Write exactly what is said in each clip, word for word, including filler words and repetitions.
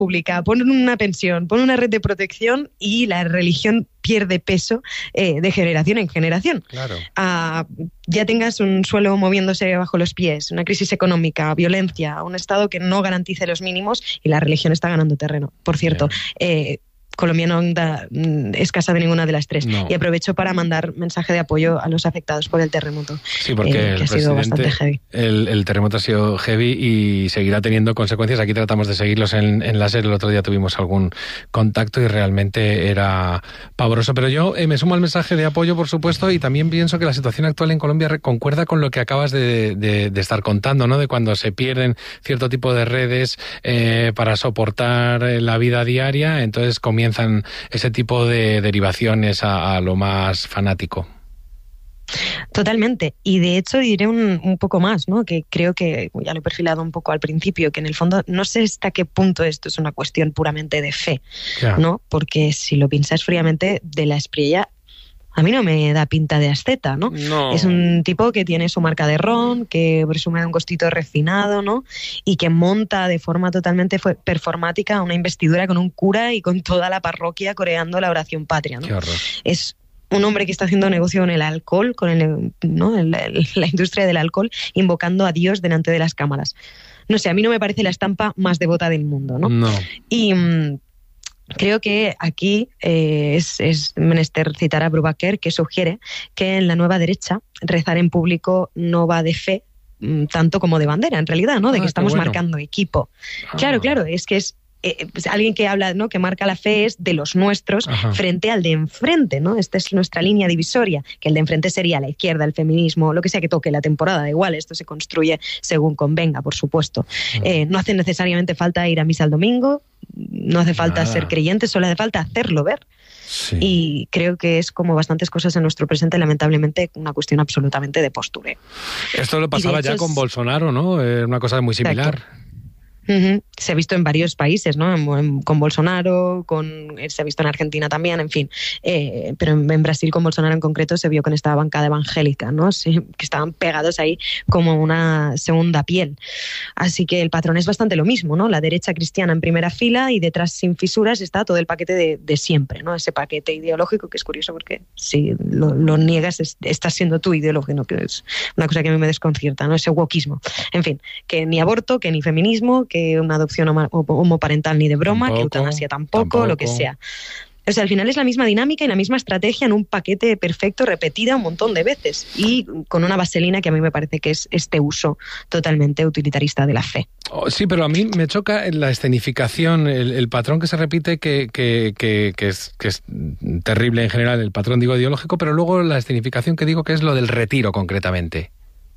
pública, pon una pensión, pon una red de protección y la religión pierde peso eh, de generación en generación. Claro. Uh, ya tengas un suelo moviéndose bajo los pies, una crisis económica, violencia, un Estado que no garantice los mínimos y la religión está ganando terreno. Por cierto, yeah. eh, Colombia no da escasa de ninguna de las tres. No. Y aprovecho para mandar mensaje de apoyo a los afectados por el terremoto. Sí, porque eh, el que ha sido bastante heavy. El, el terremoto ha sido heavy y seguirá teniendo consecuencias. Aquí tratamos de seguirlos en, en láser. El otro día tuvimos algún contacto y realmente era pavoroso. Pero yo eh, me sumo al mensaje de apoyo, por supuesto, y también pienso que la situación actual en Colombia concuerda con lo que acabas de, de, de estar contando, ¿no? De cuando se pierden cierto tipo de redes eh, para soportar la vida diaria, entonces comienza comienzan ese tipo de derivaciones a, a lo más fanático. Totalmente. Y de hecho diré un, un poco más, ¿no? Que creo que ya lo he perfilado un poco al principio, que en el fondo no sé hasta qué punto esto es una cuestión puramente de fe, claro. ¿no? Porque si lo piensas fríamente, de la Espriella a mí no me da pinta de asceta, ¿no? No. Es un tipo que tiene su marca de ron, que presume de un gustito refinado, ¿no? Y que monta de forma totalmente performática una investidura con un cura y con toda la parroquia coreando la oración patria, ¿no? Qué horror. Es un hombre que está haciendo negocio con el alcohol, con el, ¿no? el, el, la industria del alcohol, invocando a Dios delante de las cámaras. No sé, a mí no me parece la estampa más devota del mundo, ¿no? No. Y mmm, creo que aquí eh, es, es menester citar a Brubaker, que sugiere que en la nueva derecha rezar en público no va de fe tanto como de bandera, en realidad, ¿no? De ah, que estamos bueno. marcando equipo. Ah. Claro, claro, es que es eh, pues alguien que habla, ¿no? Que marca la fe es de los nuestros Ajá. frente al de enfrente, ¿no? Esta es nuestra línea divisoria, que el de enfrente sería la izquierda, el feminismo, lo que sea que toque la temporada, da igual, esto se construye según convenga, por supuesto. Uh-huh. Eh, no hace necesariamente falta ir a misa el domingo, no hace falta Nada. ser creyente, solo hace falta hacerlo ver. Sí. Y creo que es, como bastantes cosas en nuestro presente, lamentablemente, una cuestión absolutamente de postureo. Esto lo pasaba ya con es... Bolsonaro, ¿no? Eh, una cosa muy similar. Exacto. Uh-huh. Se ha visto en varios países, ¿no? En, en, con Bolsonaro, con, se ha visto en Argentina también, en fin. Eh, pero en, en Brasil, con Bolsonaro en concreto, se vio con esta bancada evangélica, ¿no? Sí, que estaban pegados ahí como una segunda piel. Así que el patrón es bastante lo mismo, ¿no? La derecha cristiana en primera fila y detrás, sin fisuras, está todo el paquete de, de siempre, ¿no? Ese paquete ideológico, que es curioso porque si lo, lo niegas, es, estás siendo tú ideológico, ¿no? Que es una cosa que a mí me desconcierta, ¿no? Ese wokismo. En fin, que ni aborto, que ni feminismo, que una adopción homoparental ni de broma, tampoco, que eutanasia tampoco, tampoco, lo que sea. O sea, al final es la misma dinámica y la misma estrategia en un paquete perfecto, repetida un montón de veces y con una vaselina que a mí me parece que es este uso totalmente utilitarista de la fe. Oh, sí, pero a mí me choca la escenificación, el, el patrón que se repite, que, que, que, que, es, que es terrible en general, el patrón, digo, ideológico, pero luego la escenificación que digo que es lo del retiro, concretamente.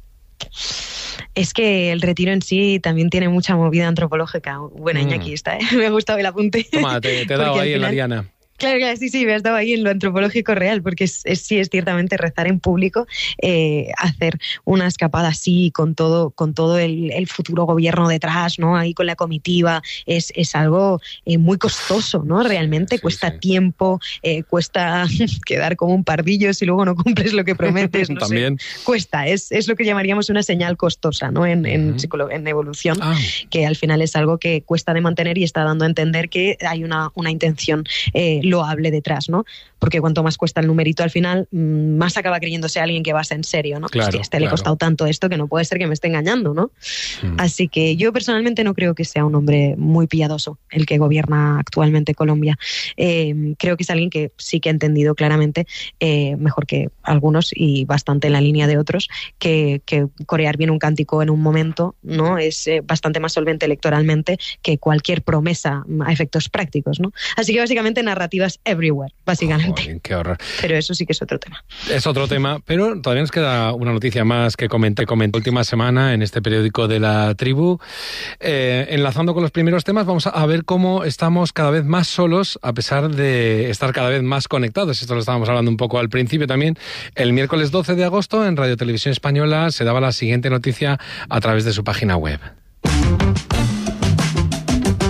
Es que el retiro en sí también tiene mucha movida antropológica. Bueno, mm. Iñaki está, ¿eh? Me ha gustado el apunte. Toma, te, te he dado ahí en la diana. Claro, claro, sí, sí, me has dado ahí en lo antropológico real, porque es, es, sí es ciertamente rezar en público, eh, hacer una escapada así con todo, con todo el, el futuro gobierno detrás, ¿no? Ahí con la comitiva, es, es algo eh, muy costoso, ¿no? Realmente sí, cuesta sí. tiempo, eh, cuesta quedar como un pardillo si luego no cumples lo que prometes, no También. sé. Cuesta, es, es lo que llamaríamos una señal costosa, ¿no? En, en, uh-huh. psicolo- en evolución, ah. que al final es algo que cuesta de mantener y está dando a entender que hay una, una intención eh, loable detrás, ¿no? Porque cuanto más cuesta el numerito al final, más acaba creyéndose alguien que vas en serio, ¿no? Claro, Hostia, este claro. le ha costado tanto esto que no puede ser que me esté engañando, ¿no? Mm. Así que yo personalmente no creo que sea un hombre muy piadoso el que gobierna actualmente Colombia. Eh, creo que es alguien que sí que ha entendido claramente, eh, mejor que algunos y bastante en la línea de otros, que, que corear bien un cántico en un momento, ¿no? Es eh, bastante más solvente electoralmente que cualquier promesa a efectos prácticos, ¿no? Así que básicamente narrativas everywhere, básicamente. Joder, qué horror. Pero eso sí que es otro tema. Es otro tema, pero todavía nos queda una noticia más que comenté, comenté última semana en este periódico de La Tribu. Eh, enlazando con los primeros temas, vamos a ver cómo estamos cada vez más solos, a pesar de estar cada vez más conectados. Esto lo estábamos hablando un poco al principio también. El miércoles doce de agosto, en Radio Televisión Española, se daba la siguiente noticia a través de su página web.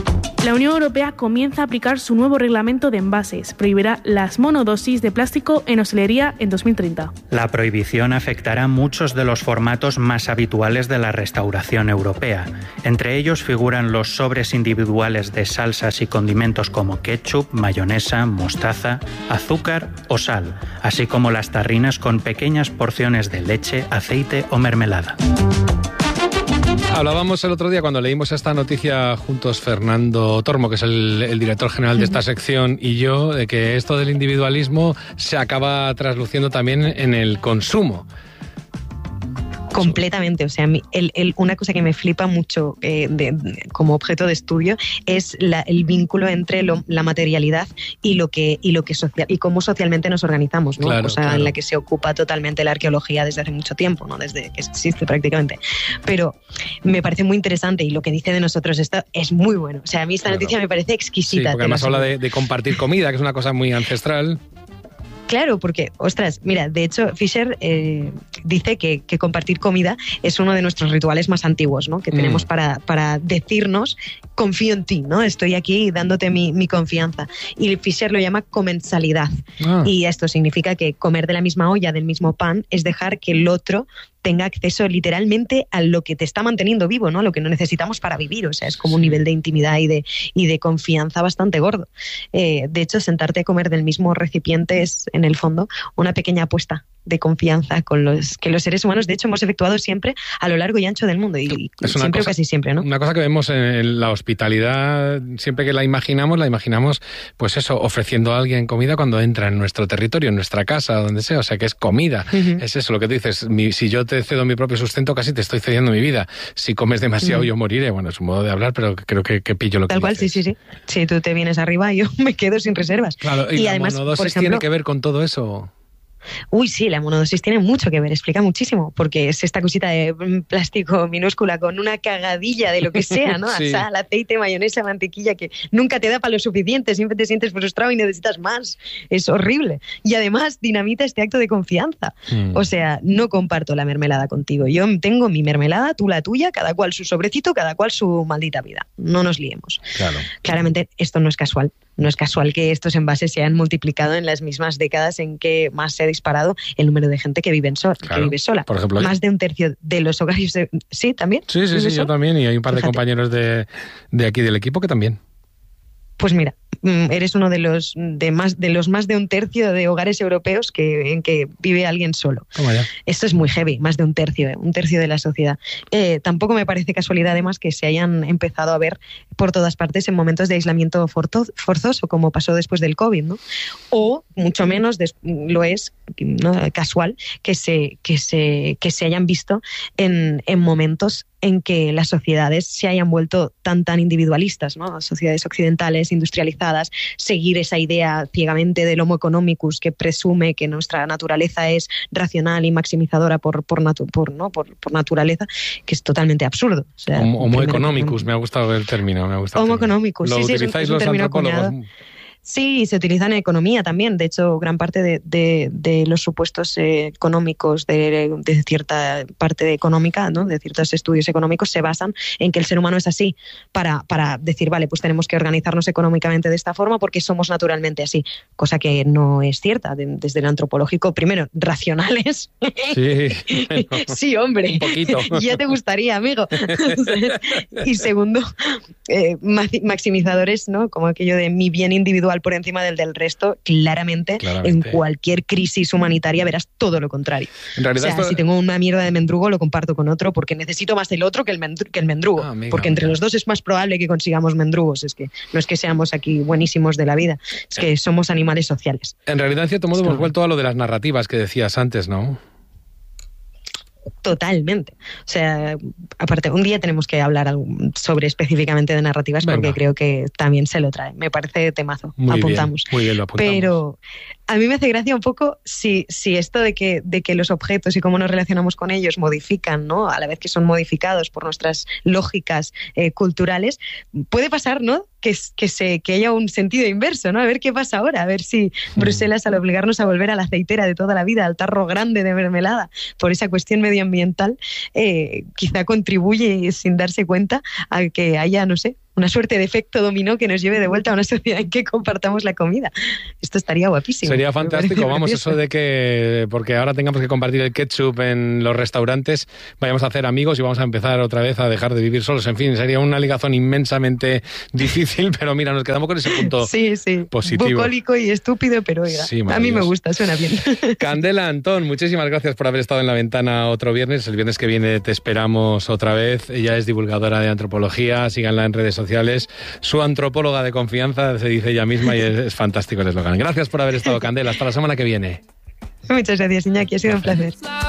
La Unión Europea comienza a aplicar su nuevo reglamento de envases. Prohibirá las monodosis de plástico en hostelería en dos mil treinta. La prohibición afectará muchos de los formatos más habituales de la restauración europea. Entre ellos figuran los sobres individuales de salsas y condimentos como ketchup, mayonesa, mostaza, azúcar o sal, así como las tarrinas con pequeñas porciones de leche, aceite o mermelada. Hablábamos el otro día cuando leímos esta noticia juntos, Fernando Tormo, que es el, el director general de esta sección, y yo, de que esto del individualismo se acaba trasluciendo también en el consumo. Completamente, o sea, el, el, una cosa que me flipa mucho eh, de, de, como objeto de estudio es la, el vínculo entre lo, la materialidad y lo que y lo que social y cómo socialmente nos organizamos, ¿no? Claro, cosa claro. en la que se ocupa totalmente la arqueología desde hace mucho tiempo, ¿no? Desde que existe prácticamente. Pero me parece muy interesante y lo que dice de nosotros esto es muy bueno. O sea, a mí esta claro. noticia me parece exquisita. Sí, porque además habla de, de compartir comida, que es una cosa muy ancestral. Claro, porque, ostras, mira, de hecho, Fisher eh, dice que, que compartir comida es uno de nuestros rituales más antiguos, ¿no? Que mm. tenemos para, para decirnos, confío en ti, ¿no? Estoy aquí dándote mi, mi confianza. Y Fisher lo llama comensalidad. Ah. Y esto significa que comer de la misma olla, del mismo pan, es dejar que el otro tenga acceso literalmente a lo que te está manteniendo vivo, ¿no? Lo que no necesitamos para vivir. O sea, es como un nivel de intimidad y de, y de confianza bastante gordo. Eh, de hecho, sentarte a comer del mismo recipiente es, en el fondo, una pequeña apuesta de confianza con los que los seres humanos, de hecho, hemos efectuado siempre a lo largo y ancho del mundo. Y siempre o casi siempre, ¿no? Una cosa que vemos en la hospitalidad, siempre que la imaginamos, la imaginamos, pues eso, ofreciendo a alguien comida cuando entra en nuestro territorio, en nuestra casa, donde sea. O sea, que es comida. Uh-huh. Es eso lo que tú dices. Mi, si yo te cedo mi propio sustento, casi te estoy cediendo mi vida. Si comes demasiado, uh-huh. yo moriré. Bueno, es un modo de hablar, pero creo que, que pillo lo que Tal cual, dices. sí, sí, sí. Si tú te vienes arriba, yo me quedo sin reservas. Claro, y, y la además, monodosis por ejemplo, tiene que ver con todo eso. Uy, sí, la monodosis tiene mucho que ver, explica muchísimo, porque es esta cosita de plástico minúscula con una cagadilla de lo que sea, ¿no? Sí. Sal, aceite, mayonesa, mantequilla, que nunca te da para lo suficiente, siempre te sientes frustrado y necesitas más. Es horrible. Y además dinamita este acto de confianza. Mm. O sea, no comparto la mermelada contigo. Yo tengo mi mermelada, tú la tuya, cada cual su sobrecito, cada cual su maldita vida. No nos liemos. Claro. Claramente esto no es casual. No es casual que estos envases se hayan multiplicado en las mismas décadas en que más se ha disparado el número de gente que vive, en so- claro. que vive sola. Por ejemplo, más de un tercio de los hogares... De... ¿Sí, también? Sí, sí, sí, yo también. Y hay un par Fíjate. de compañeros de, de aquí del equipo que también. Pues mira, eres uno de los de más de los más de un tercio de hogares europeos que en que vive alguien solo. Esto es muy heavy, más de un tercio, ¿eh? un tercio de la sociedad. Eh, tampoco me parece casualidad, además, que se hayan empezado a ver por todas partes en momentos de aislamiento forzoso, como pasó después del COVID, ¿no? O mucho menos des- lo es, ¿no? casual que se que se que se hayan visto en, en momentos en que las sociedades se hayan vuelto tan tan individualistas, ¿no? Sociedades occidentales, industrializadas, seguir esa idea ciegamente del homo economicus que presume que nuestra naturaleza es racional y maximizadora por por, natu- por, ¿no? por, por naturaleza, que es totalmente absurdo. O sea, homo, homo economicus, que... me ha gustado el término. Me ha gustado homo economicus, ¿Lo sí, utilizáis sí, es un, los es un término antropólogos? acuñado. Sí, se utiliza en economía también. De hecho, gran parte de, de, de los supuestos eh, económicos de, de cierta parte económica, ¿no? de ciertos estudios económicos, se basan en que el ser humano es así, para, para decir, vale, pues tenemos que organizarnos económicamente de esta forma porque somos naturalmente así, cosa que no es cierta. De, desde el antropológico, primero, racionales. Sí, bueno, sí, hombre. Un poquito. Ya te gustaría, amigo. Y segundo, eh, maximizadores, ¿no? Como aquello de mi bien individual por encima del del resto, claramente, claramente. En cualquier crisis humanitaria verás todo lo contrario. En realidad, o sea, esto... si tengo una mierda de mendrugo, lo comparto con otro porque necesito más el otro que el, mendru- que el mendrugo. Ah, amiga, porque entre amiga. los dos es más probable que consigamos mendrugos. Es que no es que seamos aquí buenísimos de la vida, es que somos animales sociales. En realidad, en cierto modo, Esto... hemos vuelto a lo de las narrativas que decías antes, ¿no? Totalmente. O sea, aparte, un día tenemos que hablar sobre específicamente de narrativas. Venga. Porque creo que también se lo trae. Me parece temazo. Muy apuntamos. Bien, muy bien, lo apuntamos. Pero a mí me hace gracia un poco si, si esto de que, de que los objetos y cómo nos relacionamos con ellos modifican, ¿no? A la vez que son modificados por nuestras lógicas eh, culturales, puede pasar, ¿no? Que, que, se, que haya un sentido inverso, ¿no? A ver qué pasa ahora, a ver si Bruselas, al obligarnos a volver a la aceitera de toda la vida, al tarro grande de mermelada, por esa cuestión medioambiental, eh, quizá contribuye sin darse cuenta a que haya, no sé, una suerte de efecto dominó que nos lleve de vuelta a una sociedad en que compartamos la comida. Esto estaría guapísimo. Sería fantástico, vamos, eso de que, porque ahora tengamos que compartir el ketchup en los restaurantes, vayamos a hacer amigos y vamos a empezar otra vez a dejar de vivir solos. En fin, sería una ligazón inmensamente difícil, pero mira, nos quedamos con ese punto sí, sí. positivo. Bucólico y estúpido, pero oiga, sí, a mí me gusta, suena bien. Candela Antón, muchísimas gracias por haber estado en La Ventana otro viernes. El viernes que viene te esperamos otra vez. Ella es divulgadora de antropología, síganla en redes sociales. Su antropóloga de confianza, se dice ella misma, y es, es fantástico el eslogan. Gracias por haber estado, Candela. Hasta la semana que viene. Muchas gracias, Iñaki. Ha sido un placer.